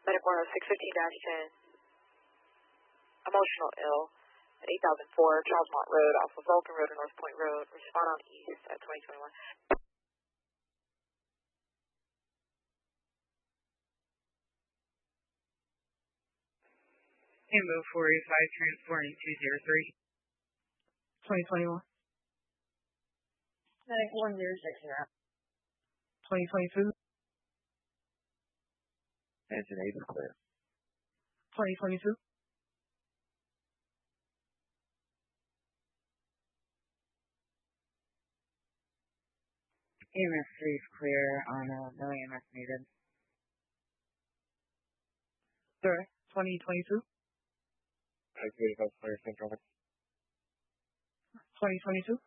Medic 10615-10. Emotional ill at 8004 Charlemont Road off of Vulcan Road and North Point Road. Respond on east at 2021. Ambo 485 transporting 203. 2021. Medic 106 now. 2022. Engine 8 is clear. 2022. EMS 3 is clear on no EMS needed. Sir, 2022. I agree about clear central. 2022.